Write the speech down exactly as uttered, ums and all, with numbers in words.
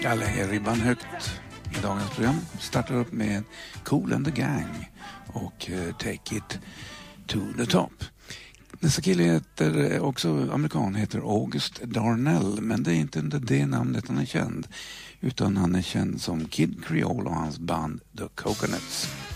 Jag lägger ribban högt i dagens program. Startar upp med Kool and the Gang och uh, Take It to the Top. Nästa kille heter, också amerikan, heter August Darnell, men det är inte under det namnet han är känd, utan han är känd som Kid Creole och hans band The Coconuts.